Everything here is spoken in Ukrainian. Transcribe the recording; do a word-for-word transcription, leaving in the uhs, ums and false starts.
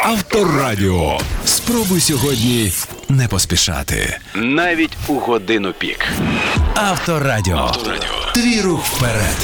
Авторадіо. Спробуй сьогодні не поспішати. Навіть у годину пік. Авторадіо. Твій рух вперед.